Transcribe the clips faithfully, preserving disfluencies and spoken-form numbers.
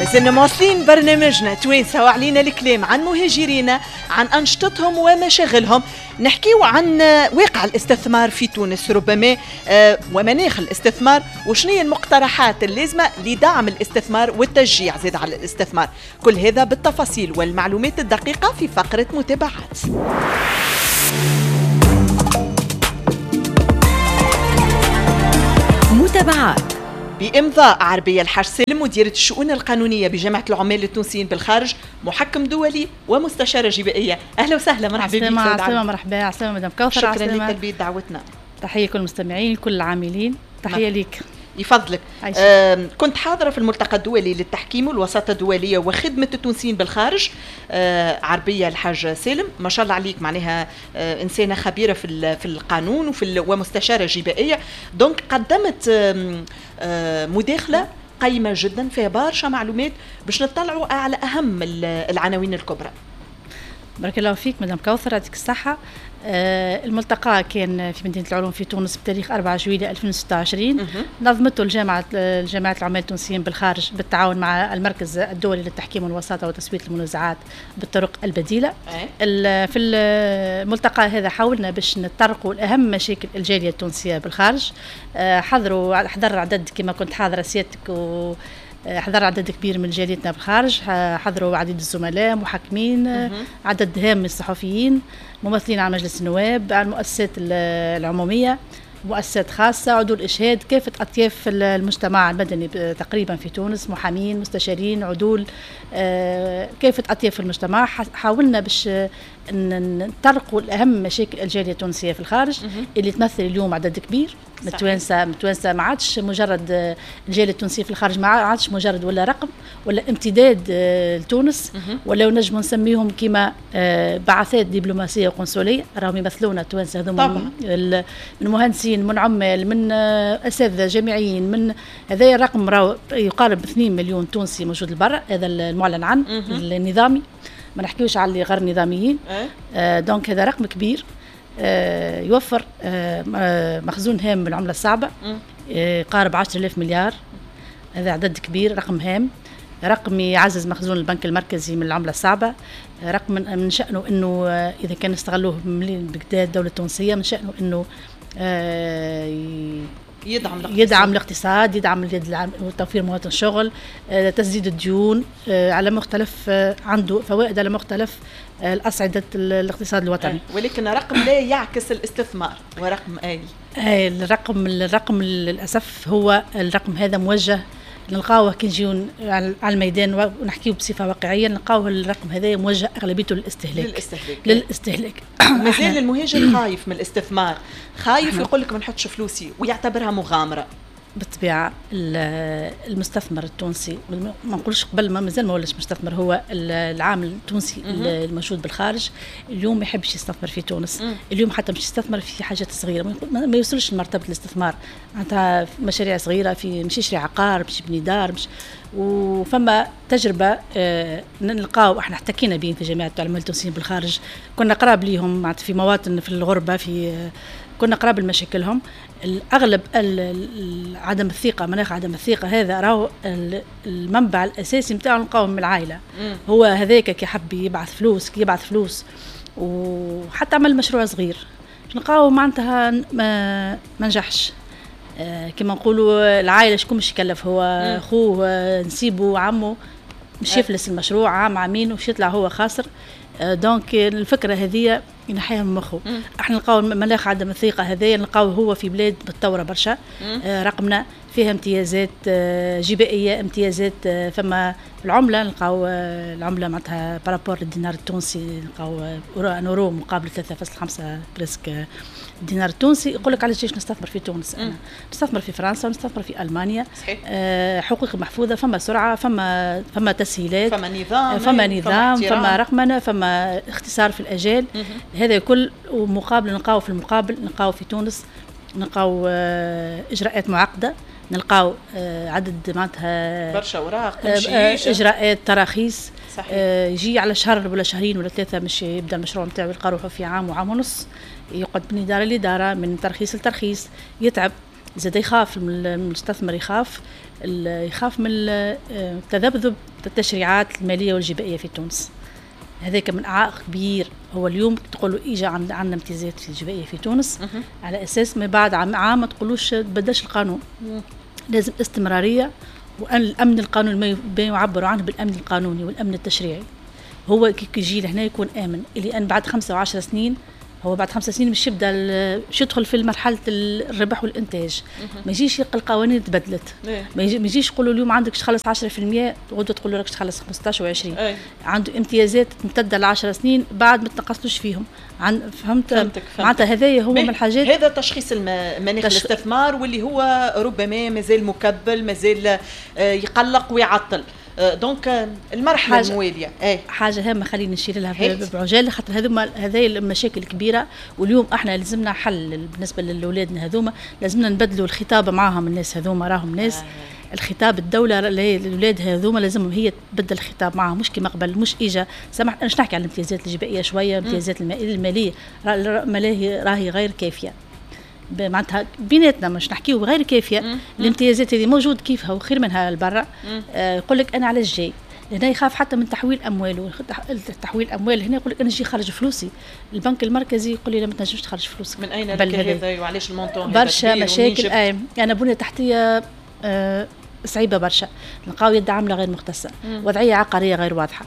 مازلنا مواصلين برنامجنا توانسة وعلينا الكلام عن مهاجرين، عن أنشطتهم ومشاغلهم. نحكيو عن واقع الاستثمار في تونس ربما ومناخ الاستثمار، وشنية المقترحات اللازمة لدعم الاستثمار والتشجيع زاد على الاستثمار. كل هذا بالتفاصيل والمعلومات الدقيقة في فقرة متابعات. متابعات. بإمضاء عربية الحاج سالم مديرة الشؤون القانونية بجامعة العمال التونسيين بالخارج، محكم دولي ومستشارة جبائية. أهلا وسهلا، مرحبا بك. عسلامة، مرحبا، عسلامة مدام كوثر. شكرا لتلبية دعوتنا. تحية كل المستمعين، كل العاملين، تحية ليك. يفضلك. آه كنت حاضرة في الملتقى الدولي للتحكيم والوساطة الدولية وخدمة التونسيين بالخارج. آه عربية الحاج سالم ما شاء الله عليك، معناها آه إنسانة خبيرة في في القانون وفي ومستشارة جبائية. دونك قدمت آه آه مداخلة قيمة جدا فيها برشا معلومات باش نطلعوا على أهم العناوين الكبرى. بارك الله فيك مدام كوثر، يعطيك الصحة. آه الملتقى كان في مدينة العلوم في تونس بتاريخ أربعة جويلية ألفين وستة وعشرين. نظمته الجامعة الجامعات العمال التونسيين بالخارج بالتعاون مع المركز الدولي للتحكيم والوساطة وتسوية المنازعات بالطرق البديلة. في الملتقى هذا حاولنا باش نطرقوا لأهم مشاكل الجالية التونسية بالخارج. آه حضروا حضر عدد كما كنت حاضرة سيادتك، و حضر عدد كبير من جاليتنا بالخارج، حضروا عديد الزملاء، محاكمين، عدد هام من الصحفيين، ممثلين عن مجلس النواب، عن المؤسسات العمومية، مؤسسات خاصة، عدول إشهاد، كافة أطياف المجتمع المدني تقريبا في تونس، محامين، مستشارين، عدول، كافة أطياف المجتمع. حاولنا باش نطرقوا لأهم مشاكل الجالية التونسية في الخارج اللي تمثل اليوم عدد كبير متوانسة متوانسة ما عادش مجرد الجالية التونسية في الخارج، ما عادش مجرد ولا رقم ولا امتداد لتونس، ولا نجم نسميهم كما بعثات دبلوماسية وقنصلية، راهم يمثلونا التوانسة هذوما، من مهندسين، من عمال، من أساتذة جامعيين، من هذا الرقم راهو يقارب اثنين مليون تونسي موجود لبرا، هذا المعلن عنه النظامي، ما نحكيوش على اللي غير نظاميين. آه دونك هذا رقم كبير. آه يوفر آه مخزون هام من العملة الصعبة، آه قارب عشرة آلاف مليار. هذا عدد كبير، رقم هام، رقم يعزز مخزون البنك المركزي من العملة الصعبة. آه رقم من شأنه أنه آه إذا كان استغلوه مليون بكدا الدولة التونسية، من شأنه أنه آه يدعم الاقتصاد. يدعم الاقتصاد، يدعم توفير مواطن شغل، آه، تسديد الديون آه، على مختلف، آه، عنده فوائد على مختلف آه، الأصعدة الاقتصاد الوطني. آه. ولكن رقم لا يعكس الاستثمار، ورقم آلي. آه الرقم الرقم للأسف هو الرقم هذا موجه، نلقاوه كي نجيو على الميدان ونحكيه بصفه واقعيه، نلقاوه الرقم هذا موجه اغلبيته للاستهلاك للاستهلاك للاستهلاك مازال المهاجر خايف من الاستثمار، خايف يقول لك ما نحطش فلوسي ويعتبرها مغامره. بالطبيعه المستثمر التونسي، ما نقولش قبل ما مازال ما ولاش مستثمر، هو العامل التونسي الموجود بالخارج اليوم ما يحبش يستثمر في تونس. مم. اليوم حتى مش يستثمر في حاجات صغيره، ما يوصلش لمرتبه الاستثمار، معناتها مشاريع صغيره، في مش يشري عقار، مش يبني دار، مش وفما تجربه آه نلقاو احنا احتكينا بين في جامعه العمال التونسيين بالخارج، كنا قراب ليهم معناتها في مواطن في الغربه، في آه كنا قراب لمشاكلهم. الأغلب عدم الثقة، مناخ عدم الثقة هذا راهو المنبع الأساسي متاعه نلقاوه من العائلة. مم. هو هذاك كي حب يبعث فلوس، كي يبعث فلوس وحتى عمل مشروع صغير نلقاوه معناتها ما منجحش. آه كما نقولوا العائلة شكون مش يكلف، هو أخوه، آه نسيبه، عمه مش يفلس المشروع، عام عامين وش يطلع هو خاسر. آه دونك الفكرة هذه ينحيها من مخه. احنا نلقاو مناخ عدم الثقة هذايا نلقاو هو في بلاد متطورة برشا. آه رقمنا فيها امتيازات آه جبائية، امتيازات آه فما العملة نلقاو آه العملة معناتها بارابور للدينار التونسي نلقاو آه نورو مقابل ثلاثة فاصلة خمسة بريسك آه الدينار التونسي. يقول لك علاش نستثمر في تونس؟ أنا نستثمر في فرنسا ونستثمر في ألمانيا. آه حقوق محفوظة، فما سرعة، فما فما تسهيلات، فما نظام، فما نظام، فما, فما رقمنة، فما اختصار في الأجال. هذا كل ومقابل نلقاو في المقابل نلقاو في تونس نلقاو آه إجراءات معقدة، نلقاو آه عدد معناتها برشا اوراق، آه اجراءات تراخيص. آه يجي على شهر ولا شهرين ولا ثلاثه مش يبدا المشروع نتاعو، يلقى روحه في عام وعام ونص، يقعد من اداره لاداره، من ترخيص لترخيص، يتعب، زاد يخاف المستثمر، يخاف يخاف من تذبذب التشريعات الماليه والجبائيه في تونس. هذاك من عائق كبير. هو اليوم تقولوا اجى عندنا امتيازات في الجبائيه في تونس على اساس ما بعد عام عام ما تقولوش تبدلش القانون. لازم استمراريه، وان الامن القانوني ما يعبروا عنه بالامن القانوني والامن التشريعي. هو كي يجي لهنا يكون امن، اللي ان بعد خمسة وعشر سنين هو بعد خمس سنين مش يبدا مش يدخل في مرحله الربح والانتاج. ما يجيش يلقى القوانين تبدلت، ما يجيش يقولوا اليوم عندك تخلص عشرة في المية تقعدوا تقولوا لك تخلص خمسطاش وعشرين. عنده امتيازات ممتده ل عشر سنين بعد ما تنقصلوش فيهم. عن فهمت معناتها هذايا هو من الحاجات. هذا تشخيص مناخ تش... الاستثمار واللي هو ربما مازال مكبل، مازال يقلق ويعطل. دونك المرحله المواليه اي حاجه هامه خلينا نشير لها بعجاله، خاطر هذوما هذه المشاكل كبيره. واليوم احنا لازمنا حل بالنسبه للاولادنا هذوما، لازمنا نبدلوا الخطاب معاهم. الناس هذوما راهم ناس آه. الخطاب الدوله للاولاد هذوما لازمهم هي تبدل الخطاب معاهم، مش كما قبل. مش اجا سمح انا نحكي على الامتيازات الجبائيه شويه. الامتيازات الماليه الماليه راهي غير كافيه معناتها بيناتنا، مش نحكيو غير كافيه. مم. الامتيازات هذه موجود كيفها وخير منها البرة. آه يقول لك انا على الجاي هنا يخاف حتى من تحويل اموال. تحويل اموال هنا يقول لك انا نجي خارج فلوسي. البنك المركزي يقول لي لا ما تنجمش تخرج فلوسك. من اين لك هذا وعلاش المونطون برشا مشاكل. آه انا بنيه تحتيه آه صعيبه برشا. نلقاو يد عامله غير مختصه، وضعيه عقاريه غير واضحه.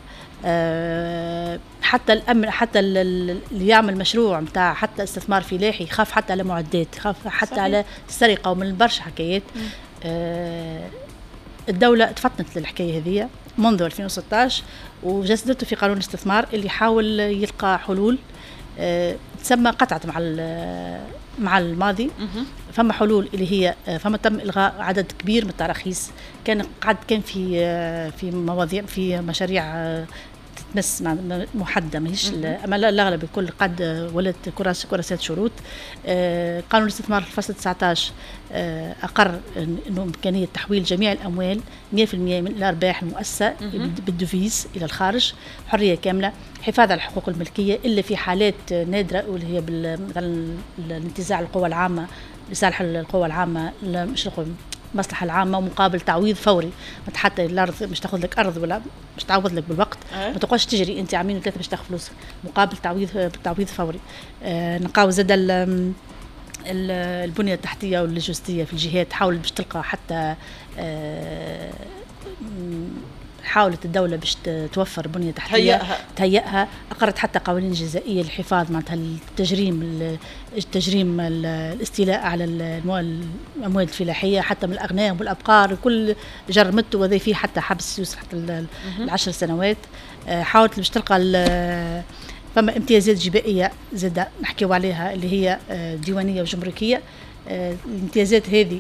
أه حتى الامن، حتى اللي يعمل مشروع نتاع حتى استثمار فلاحي يخاف حتى على معدات، يخاف حتى صحيح. على السرقه ومن برشا حكايات. أه الدوله تفطنت للحكايه هذه منذ ألفين وستطاش وجسدته في قانون الاستثمار اللي حاول يلقى حلول. أه تسمى قطعت مع مع الماضي. فما حلول اللي هي فما تم الغاء عدد كبير من التراخيص. كان قعد كان في في مواضيع في مشاريع تتمس محدده ماهيش اما الاغلب الكل قد ولات كراسه كراسات شروط. قانون الاستثمار في الفصل تسعطاش اقر انه امكانيه تحويل جميع الاموال مئة بالمئة من الارباح المؤسسه بالدوفيز الى الخارج، حريه كامله، حفاظ على حقوق الملكيه الا في حالات نادره واللي هي مثلا الانتزاع القوى العامه لصالح القوى العامه مش المصلحه العامه ومقابل تعويض فوري. ما حتى الارض مش تاخذ لك ارض ولا مش تعوض لك بالوقت. أه؟ ما تقعدش تجري انت عامين ثلاثه باش تاخذ فلوسك مقابل تعويض تعويض فوري. آه نلقاو زاد البنيه التحتيه واللوجستيه في الجهات تحاول باش تلقى حتى آه حاولت الدولة باش توفر بنية تحتية تهيئها, تهيئها. أقرت حتى قوانين جزائية للحفاظ معناتها التجريم التجريم الاستيلاء على الأموال الفلاحية حتى من الأغنام والأبقار كل جرمته وذي فيه حتى حبس يوصل حتى العشر سنوات. حاولت باش تلقى فما امتيازات جبائية زادة نحكيو عليها اللي هي ديوانية وجمركية. الامتيازات هذه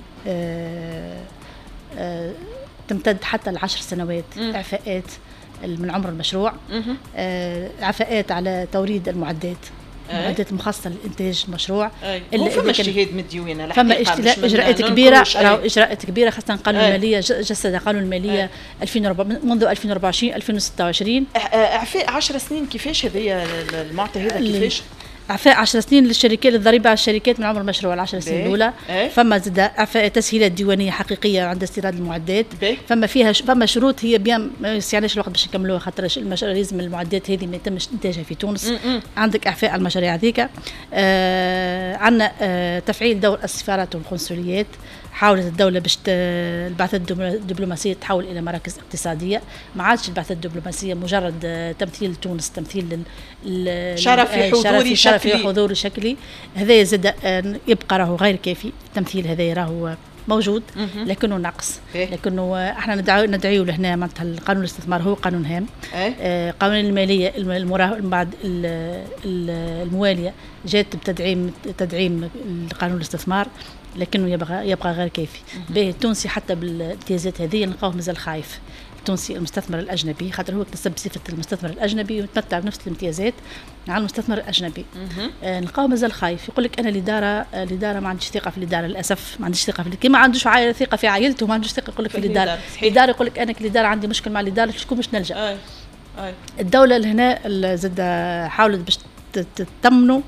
تمتد حتى العشر سنوات. مم. إعفاءات من عمر المشروع. آه، إعفاءات على توريد المعدات. أي. معدات المخصصة لإنتاج المشروع. فما اجتهاد من الديوانة فما إجراءات كبيرة إجراءات كبيرة خاصة قانون المالية جسد قانون المالية ألفين وأربعة منذ ألفين وأربعة وعشرين ألفين وستة وعشرين. إعفاء عشر سنين كيفاش هذه المعطى هذا كيفاش؟ إعفاء عشر سنين للشركات للضريبة على الشركات من عمر المشروع العشر سنين الأولى. فما زاد إعفاء تسهيلات ديوانية حقيقية عند استيراد المعدات. بي. فما فيها فما شروط هي بيان ما يسعناش الوقت باش نكملوها خاطر المشاريع لازم المعدات هذه ما يتمش إنتاجها في تونس. م-م. عندك إعفاء على المشاريع هذيك. آه عندنا آه تفعيل دور السفارات والقنصليات. حاولت الدولة باش البعثات الدبلوماسية تحول إلى مراكز اقتصادية. ما عادش البعثات الدبلوماسية مجرد تمثيل تونس تمثيل شرفي حضوري شكلي حضوري شكلي. هذا زاد يبقى راهو غير كافي. التمثيل هذا راهو موجود لكنه نقص. لكنه احنا ندعو ندعيو لهنا معناتها القانون الاستثمار هو قانون هام. آه قانون الماليه المراه بعد المواليه جات بتدعيم تدعيم القانون الاستثمار لكنه يبقى يبقى غير كافي. به التونسي حتى بالامتيازات هذه نلقاوه مازال خايف. التونسي المستثمر الاجنبي خاطر هو اكتسب صفه المستثمر الاجنبي ويتمتع بنفس الامتيازات على المستثمر الاجنبي. آه نلقاوه مازال خايف. يقول لك انا الاداره الاداره ما عنديش ثقه في الاداره للاسف ما عنديش ثقه في كي ما عندوش عائله ثقه في عائلته ما عندوش ثقه يقول لك في الاداره. الاداره يقول لك انا الاداره عندي مشكل مع الاداره شكون باش نلجا. آه. آه. الدوله لهنا زاد حاولت باش تتمنوا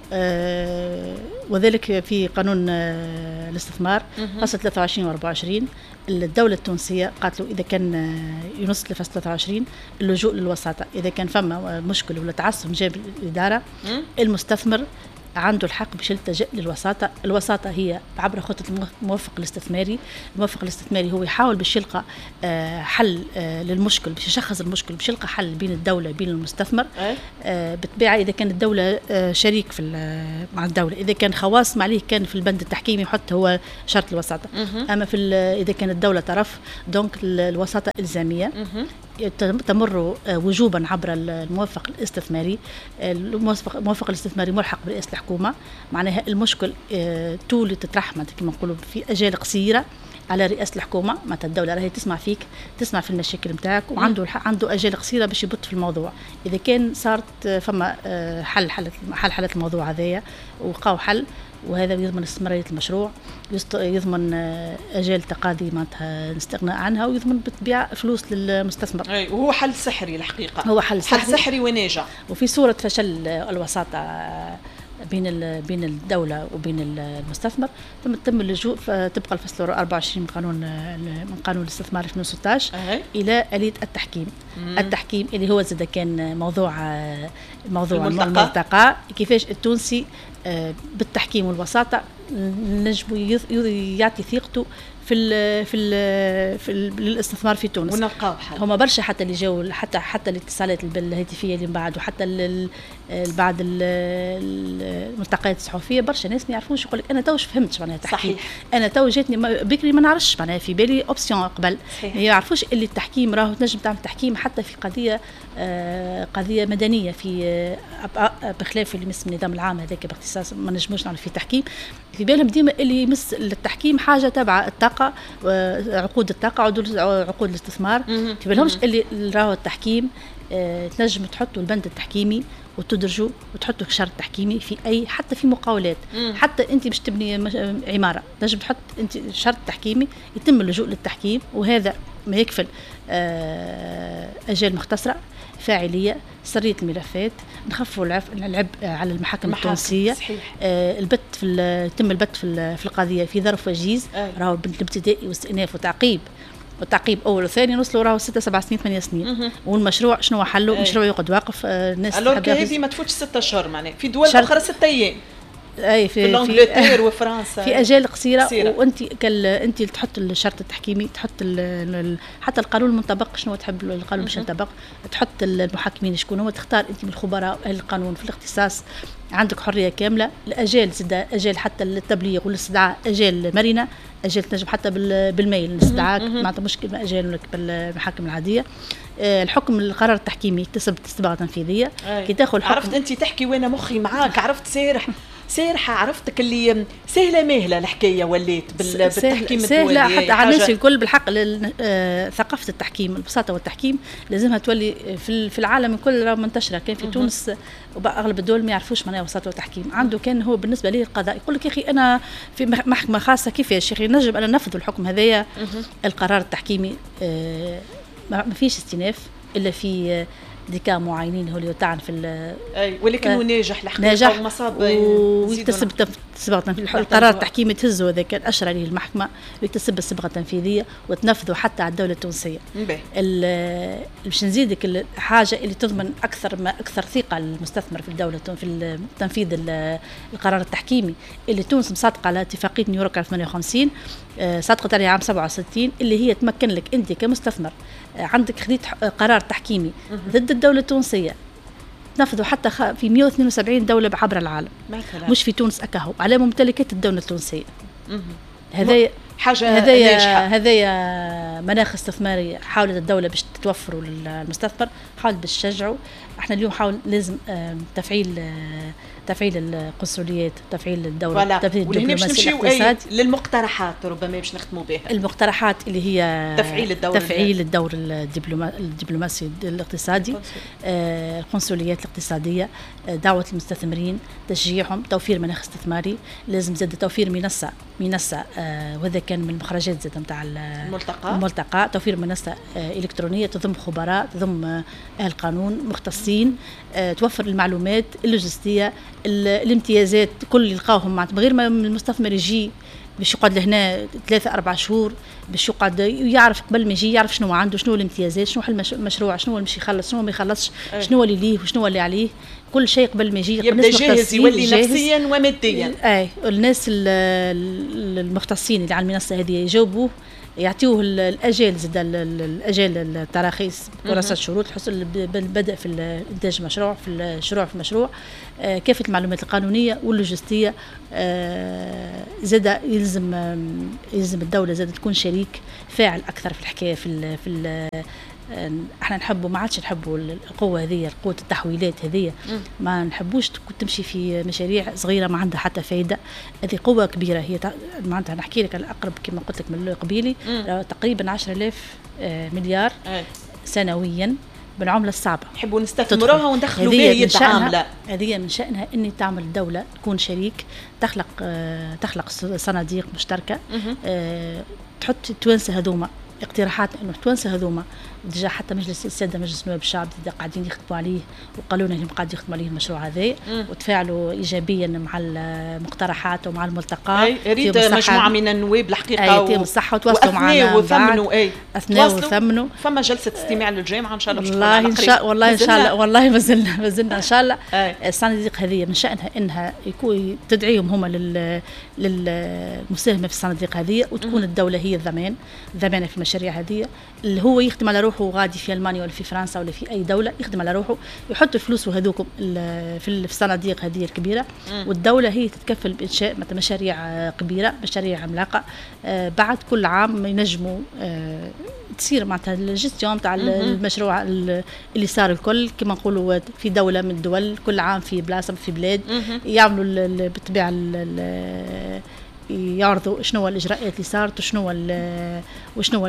آه وذلك في قانون آه الاستثمار فصل ثلاثة وعشرين و أربعة وعشرين. الدولة التونسية قالت له إذا كان آه ينص لفصل ثلاثة وعشرين اللجوء للوساطة، إذا كان فما مشكل ولا تعسف جاب الإدارة المستثمر عنده الحق باش يلتجئ للوساطة. الوساطة هي عبر خطة الموفق الاستثماري. الموفق الاستثماري هو يحاول باش يلقى حل للمشكل، باش يشخص المشكل، باش يلقى حل بين الدولة بين المستثمر. بالطبيعة إذا كان الدولة شريك في مع الدولة، إذا كان خواص ما عليه كان في البند التحكيمي يحط هو شرط الوساطة. أما في إذا كان الدولة طرف دونك الوساطة إلزامية تمر وجوبا عبر الموفق الاستثماري. الموفق الاستثماري ملحق برئاسة الحكومة، معناها المشكل طول تطرح كما نقولوا في أجال قصيرة على رئاسة الحكومة. معناتها الدولة راهي تسمع فيك، تسمع في المشاكل نتاعك، وعنده عنده أجال قصيرة باش يبط في الموضوع. إذا كان صارت فما حل حل حل حل الموضوع هذايا وقاو حل، وهذا يضمن استمرارية المشروع، يضمن أجال تقاضي معناتها نستغنى عنها، ويضمن بالطبيعة فلوس للمستثمر. أي وهو حل سحري الحقيقة، هو حل سحري, حل سحري وناجح. وفي صورة فشل الوساطة بين بين الدولة وبين المستثمر ثم تم اللجوء تبقى الفصل أربعة وعشرين من قانون من قانون الاستثمار ألفين وستة عشر أه. إلى آلية التحكيم. مم. التحكيم اللي هو زاد كان موضوع موضوع الملتقى, الملتقى. كيفاش التونسي بالتحكيم والوساطة نجم يعطي ثقته في ال في ال في ال للاستثمار في تونس، ونلقاو حل. هما برشا حتى اللي جاوا حتى حتى الاتصالات الهاتفيه اللي من بعد، وحتى بعد الملتقيات الصحفيه برشا ناس ما يعرفوش، يقول لك انا توش فهمتش معناها تحكيم. صحيح. انا تو جاتني بكري ما نعرفش معناها في بالي اوبسيون قبل. صحيح. ما يعرفوش اللي التحكيم راهو تنجم تعمل تحكيم حتى في قضيه آه قضيه مدنيه، في آه بخلاف اللي يمس النظام العام هذاك باختصاص ما نجموش نعمل فيه تحكيم. في بالهم ديما اللي يمس التحكيم حاجه تبع الطاقه، عقود الطاقه، عقود الاستثمار. في بالهمش اللي راهو التحكيم اه تنجم تحطوا البند التحكيمي وتدرجوا وتحطوا شرط تحكيمي في اي حتى في مقاولات. مم. حتى انت باش تبني عماره تنجم تحط انت شرط تحكيمي، يتم اللجوء للتحكيم، وهذا ما يكفل اه اجال مختصره، فاعليه، سريه الملفات، نخفوا العبء على المحاكم التونسيه. آه البت في يتم البت في في القضيه في ظرف وجيز. آه. راهو الابتدائي واستئناف وتعقيب والتعقيب اول وثاني نوصلوا راهو ستة سبع سنين ثمانية سنين. مه. والمشروع شنو حله؟ آه. مشروع يقعد واقف. آه الناس الوغ هذه ما تفوتش ستة اشهر، معناها في دول اخرى ستة ايام. اي في انجلترا وفرنسا في اجال قصيره, قصيرة. وانت كال انت تحط الشرط التحكيمي، تحط حتى القانون المنطبق شنو تحب القانون باش ينطبق، تحط المحكمين شكون هو، تختار انت من الخبراء اهل القانون في الاختصاص، عندك حريه كامله. الاجال زاد اجال حتى التبليغ والاستدعاء اجال مرنه، اجال تنجم حتى بالميل الاستدعاء معناتها مشكل اجال لك بالمحاكم العاديه. الحكم القرار التحكيمي يكتسب صبغه تنفيذيه. كي تاخذ عرفت انت تحكي وانا مخي معاك، عرفت سارح سارحه، عرفتك اللي سهله مهله الحكايه وليت بالتحكيم الدولي سهله حتى على الناس الكل بالحق. ثقافه التحكيم البساطه والتحكيم لازمها تولي في العالم الكل راه منتشره. كان في م- تونس واغلب الدول ما يعرفوش معناها بساطه وتحكيم. عنده كان هو بالنسبه ليه القضاء يقول لك يا اخي انا في محكمه خاصه كيفاش يا اخي نجم انا ننفذ الحكم هذايا. القرار التحكيمي ما فيش استئناف الا في ديكا معينين هو اللي يطعن في اي ولكن هو ناجح الحقيقه ناجح ومصاب ويكتسب صبغه تنفيذيه. القرار التحكيمي تهزه هذا كان اشرع عليه المحكمه ويكتسب الصبغه التنفيذيه وتنفذه حتى على الدوله التونسيه. باش نزيدك الحاجه اللي تضمن اكثر ما اكثر ثقه للمستثمر في الدوله في تنفيذ القرار التحكيمي اللي تونس مصادقه على اتفاقيه نيويورك ثمانية وخمسين صادقه عليها عام سبعة وستين اللي هي تمكن لك انت كمستثمر عندك خديت قرار تحكيمي ضد الدولة التونسية تنفذوا حتى في مئة واثنين وسبعين دولة عبر العالم مثلا. مش في تونس أكاهو على ممتلكات الدولة التونسية. هذا حاجة هذايا هذايا مناخ استثماري حاولت الدولة باش توفروا للمستثمر، حاولت باش تشجعوا. احنا اليوم حاول لازم تفعيل تفعيل القنصليات، تفعيل الدولة، تفعيل الدبلوماسية الاقتصادي للمقترحات ربما باش نختموا بها. المقترحات اللي هي تفعيل الدور تفعيل الدور الدبلوما الدبلوماسي الاقتصادي، آه القنصليات الاقتصادية، آه دعوة المستثمرين، تشجيعهم، توفير مناخ استثماري. لازم زاد توفير منصة منصة آه وذا كان من المخرجات زاد نتاع الملتقى الملتقى توفير منصه الكترونيه تضم خبراء، تضم اهل قانون مختصين، توفر المعلومات اللوجستيه، الامتيازات كل اللي يلقاوهم مع غير ما المستثمر يجي باش يقعد لهنا ثلاثة أربع شهور باش يقعد يعرف قبل ما يجي يعرف شنو عنده، شنو الامتيازات، شنو المشروع، شنو اللي مش يخلص، شنو ما يخلصش، شنو اللي ليه وشنو اللي عليه، كل شيء قبل ما يجي يبدا جاهز يولي نفسيا وماديا. اي الناس المختصين اللي على المنصه هذه يجاوبوه، يعطيوه الاجال زاد الاجال التراخيص ورصد شروط الحصول بالبدء في انتاج مشروع في الشروع في المشروع، آه كافه المعلومات القانونيه واللوجستيه. آه زاد يلزم آه يلزم الدوله زاد تكون شريك فاعل اكثر في الحكايه في ال في ال احنا نحبوا ما عادش نحبوا القوه هذه، قوه التحويلات هذه ما نحبوش تمشي في مشاريع صغيره ما عندها حتى فائده. هذه قوه كبيره هي معناتها نحكي لك الاقرب كما قلت لك من قبيلي تقريبا عشرة آلاف مليار سنويا بالعمله الصعبه، نحبوا نستثمروها وندخلوا بها يد عامله. هذه من شأنها ان تعمل الدوله تكون شريك، تخلق تخلق صناديق مشتركه، تحط التوانسه هذوما اقتراحات انه التوانسه هذوما ديجا حتى مجلس الساده مجلس نواب الشعب قاعدين يخدموا عليه وقالوا لنا انهم قاعدين يخدموا عليه المشروع هذا وتفاعلوا ايجابيا مع المقترحات ومع الملتقى. ريت مجموعه من النواب الحقيقه يتم الصحه وتواصلوا معنا وثمنوا اي اثناء وثمنوا. فما جلسه استماع للجامعه ان شاء الله والله ان شاء والله ان شاء الله والله ما زلنا ما زلنا ان شاء الله. الصناديق هذه من شانها انها يكون تدعيهم هم لل للمساهمه في الصناديق هذه وتكون الدوله هي الضمان ضمانه في المشاريع هذه، اللي هو يخدم على روحه غادي في المانيا ولا في فرنسا ولا في اي دوله يخدم على روحه يحط الفلوس هذوكم في الصناديق هذه الكبيره، والدوله هي تتكفل بانشاء مشاريع كبيره مشاريع عملاقه. بعد كل عام ينجموا تصير معناتها الجستيون تاع المشروع اللي صار الكل كما نقولوا في دوله من الدول كل عام في بلاصه في بلاد يعملوا بالطبيعه يعرضوا شنو هو الاجراءات اللي صارت وشنو وشنو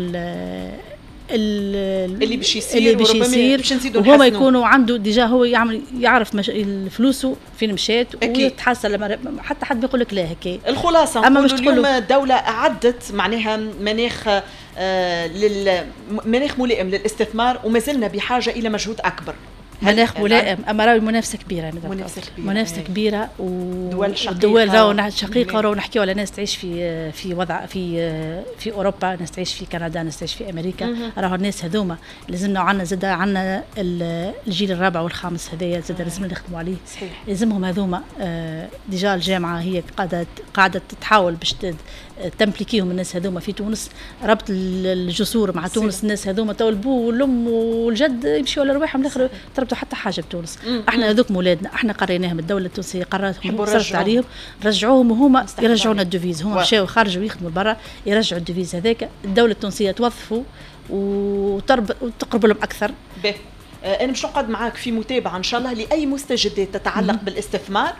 اللي باش يصير اللي باش يصير وهما يكونوا عنده ديجا هو يعمل يعرف مش فلوسه فين مشات ويتحصل لما حتى حد بيقول لك لا هيك. الخلاصه اما مش اليوم الدوله اعدت معناها مناخ آه للمناخ ملائم للاستثمار وما زلنا بحاجه الى مجهود اكبر. مناخ ملائم اما راهي منافسه كبيره منافسه كبيره منافسه كبيره ودول شقيقه الدول راهو شقيقه راهو نحكيو على ناس تعيش في في وضع في في اوروبا، ناس تعيش في كندا، ناس تعيش في امريكا. راهو الناس هذوما لازمنا عندنا زاد عندنا الجيل الرابع والخامس هذايا زاد لازمنا نخدموا عليه. صحيح. لازمهم هذوما ديجا الجامعه هي قاعده قاعده تحاول باش تملكيهم الناس هذوما في تونس، ربط الجسور مع تونس. الناس هذوما تو البو والام والجد يمشيوا على رواحهم الاخر تربطوا حتى حاجه بتونس. احنا هذوك مولادنا احنا قريناهم، الدوله التونسيه قررتهم صرفت عليهم رجعوهم وهما يرجعونا الدوفيز. هما مشاو خرجوا يخدموا برا يرجعوا الدوفيز هذاك. الدوله التونسيه توظفوا وتقرب لهم اكثر. به أنا مش نقعد معاك في متابعة إن شاء الله لأي مستجدات تتعلق م- بالاستثمار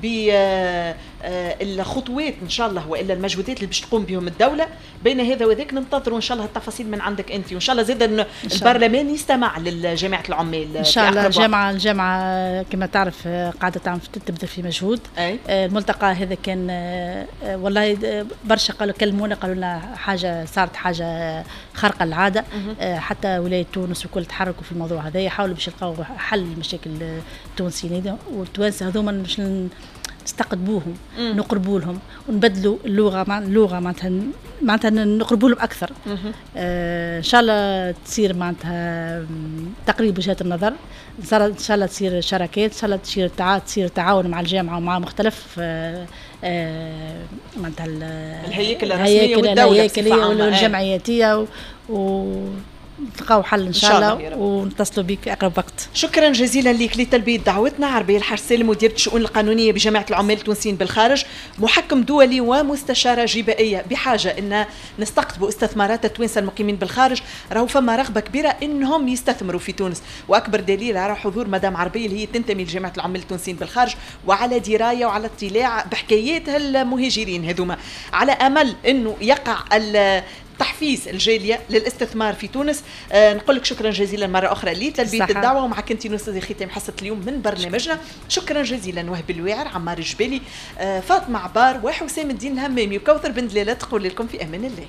بالخطوات إن شاء الله وإلا المجهودات اللي باش تقوم بهم الدولة. بين هذا وذاك ننتظروا إن شاء الله التفاصيل من عندك أنت، وإن شاء الله زاد البرلمان يستمع للجامعة العمال إن شاء الله. الجامعة الجامعة كما تعرف قاعدة تعمل تبذل في مجهود. أي. الملتقى هذا كان والله برشا قالوا كلمونا قالوا لنا حاجة صارت حاجة خارقة العادة. حتى ولاية تونس وكل تحركوا في الموضوع هذا يحاولوا باش يلقاو حل المشاكل التونسيين والتوانسه هذوما باش نستقطبوهم نقربوا لهم ونبدلوا اللغه مع اللغه معناتها معناتها نقربوا لهم اكثر. آه ان شاء الله تصير معناتها تقريب وجهات النظر، ان شاء الله تصير شراكات، ان شاء الله تصير تعاون تصير تعاون مع الجامعه ومع مختلف آه آه معناتها الهياكل الرسميه والدوله والجمعياتيه و نلقاو حل ان شاء الله ونتصلوا بك في اقرب وقت. شكرا جزيلا لك لتلبيه دعوتنا. عربيه الحاج سالم مديره الشؤون القانونيه بجامعه العمال التونسيين بالخارج، محكم دولي ومستشاره جبائيه. بحاجه ان نستقطبوا استثمارات التوانسه المقيمين بالخارج، راهو فما رغبه كبيره انهم يستثمروا في تونس، واكبر دليل على حضور مدام عربيه اللي هي تنتمي لجامعه العمال التونسيين بالخارج وعلى درايه وعلى اطلاع بحكايات المهاجرين هذوما، على امل انه يقع تحفيز الجاليه للاستثمار في تونس. آه نقول لك شكرا جزيلا مره اخرى لتلبيه الدعوه، ومعك انت نستاذ ختام حصه اليوم من برنامجنا. شكرا جزيلا وهب الواعر، عمار الجبالي، آه فاطمه عبار، وحسام الدين الهمامي، وكوثر بن دلاله تقول لكم في امان الله.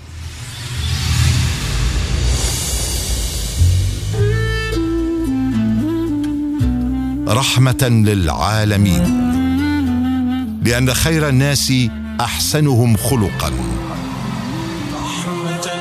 رحمة للعالمين، لأن خير الناس أحسنهم خلقا. رحمة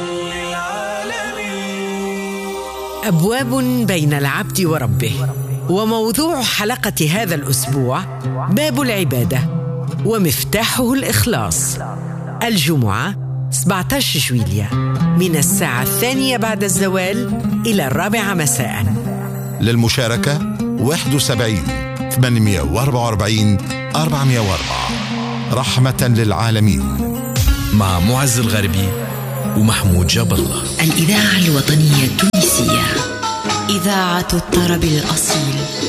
للعالمين. أبواب بين العبد وربه، وموضوع حلقة هذا الأسبوع باب العبادة ومفتاحه الإخلاص. الجمعة سبعة عشر جويلية من الساعة الثانية بعد الزوال إلى الرابعة مساء. للمشاركة واحد وسبعين ثمانمائة وأربعة وأربعين أربعمائة وأربعة. رحمة للعالمين مع معز الغربي ومحمود جاب الله. الإذاعة الوطنية التونسية، إذاعة الطرب الأصيل.